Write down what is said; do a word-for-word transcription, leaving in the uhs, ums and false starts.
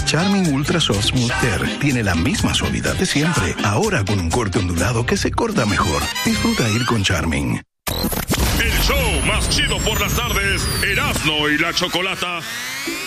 Charmin Ultra Soft Smooth Care tiene la misma suavidad de siempre, ahora con un corte ondulado que se corta mejor. Disfruta ir con Charmin. El show más chido por las tardes, Erasmo y la Chocolata.